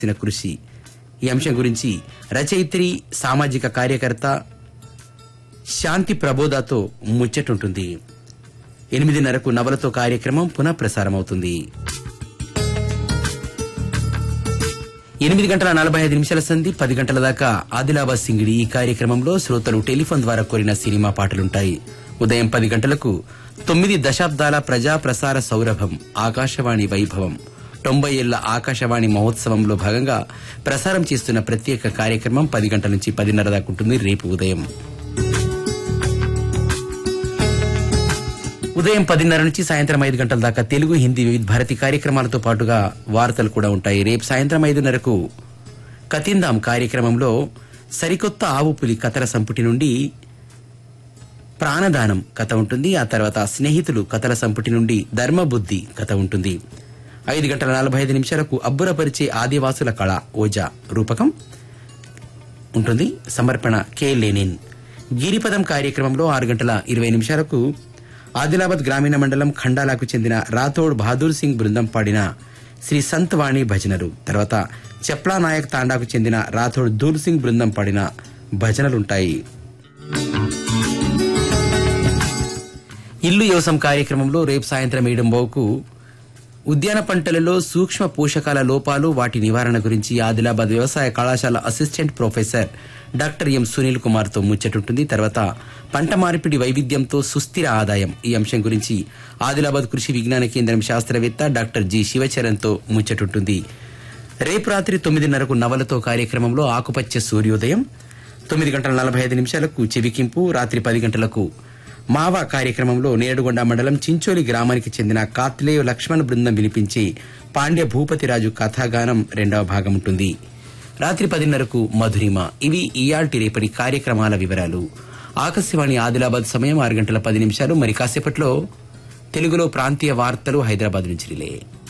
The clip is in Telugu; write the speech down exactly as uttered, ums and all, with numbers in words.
కృషి ఈ అంశం గురించి రచయిత్రి సామాజిక కార్యకర్త శాంతి ప్రబోధతో ముచ్చటుంటుంది. ఎనిమిదిన్నరకు నవలతో కార్యక్రమం పునః ప్రసారమవుతుంది. ఎనిమిది గంటల నలభై ఐదు నిమిషాల సంధి పది గంటల దాకా ఆదిలాబాద్ సింగిడి. ఈ కార్యక్రమంలో శ్రోతలు టెలిఫోన్ ద్వారా కోరిన సినిమా పాటలుంటాయి. ఉదయం పది గంటలకు తొమ్మిది దశాబ్దాల ప్రజా ప్రసార సౌరభం ఆకాశవాణి వైభవం తొంభై ఏళ్ల ఆకాశవాణి మహోత్సవంలో భాగంగా ప్రసారం చేస్తున్న ప్రత్యేక కార్యక్రమం పది గంటల నుంచి పదిన్నర దాకా ఉంటుంది. రేపు ఉదయం ఉదయం పదిన్నర నుంచి సాయంత్రం ఐదు గంటల దాకా తెలుగు, హిందీ వివిధ భారతి కార్యక్రమాలతో పాటుగా వార్తలు కూడా ఉంటాయి. రేపు సాయంత్రం ఐదున్నరకు కతిందాం కార్యక్రమంలో సరికొత్త ఆవు పులి కథల సంపుటి నుండి ప్రాణదానం కథ ఉంటుంది. ఆ తర్వాత స్నేహితులు కథల సంపుటి నుండి ధర్మబుద్ధి కథ ఉంటుంది. ఐదు గంటల నలభై ఐదు నిమిషాలకు అబ్బురపరిచే ఆదివాసుల కళ ఓజా రూపకం ఉంటుంది. సమర్పణ కె లెనిన్. గిరిపదం కార్యక్రమంలో ఆరు గంటల ఇరవై నిమిషాలకు ఆదిలాబాద్ గ్రామీణ మండలం ఖండాలకు చెందిన రాథోడ్ బహదూర్ సింగ్ బృందం పాడిన శ్రీ సంత్ వాణి భజనలు. తర్వాత చెప్లా నాయక్ తాండాకు చెందిన రాథోడ్ దూర్ సింగ్ బృందం పాడిన భజనలుంటాయి. ఇల్లు యోసం కార్యక్రమంలో రేపు సాయంత్రం ఏడుంబావుకు ఉద్యాన పంటలలో సూక్ష్మ పోషకాల లోపాలు, వాటి నివారణ గురించి ఆదిలాబాద్ వ్యవసాయ కళాశాల assistant professor doctor M Sunil Kumar తో ముచ్చటుంటుంది. తర్వాత పంట మార్పిడి వైవిధ్యంతో సుస్థిర ఆదాయం ఈ అంశం గురించి ఆదిలాబాద్ కృషి విజ్ఞాన కేంద్రం శాస్త్రవేత్త డాక్టర్ జి శివచరణ్ తో ముచ్చటుంటుంది. రేపు రాత్రి తొమ్మిదిన్నరకు నవలతో కార్యక్రమంలో ఆకుపచ్చ సూర్యోదయం. తొమ్మిది గంటల నలభై ఐదు నిమిషాలకు చెవికింపు. రాత్రి పది గంటలకు మావా కార్యక్రమంలో నేడుగొండ మండలం చించోలి గ్రామానికి చెందిన కాత్లేయ లక్ష్మణ్ బృందం వినిపించి పాండ్య భూపతిరాజు కథాగానం రెండవ భాగం ఉంటుంది. రాత్రి పదిన్నరకు మధురిమ. ఇవి ఇయాల్టి రేపటి కార్యక్రమాల వివరాలు. ఆకాశవాణి ఆదిలాబాద్ సమయం ఆరు గంటల పది నిమిషాలు. మరి కాసేపట్లో తెలుగులో ప్రాంతీయ వార్తలు హైదరాబాద్ నుంచి రిలే.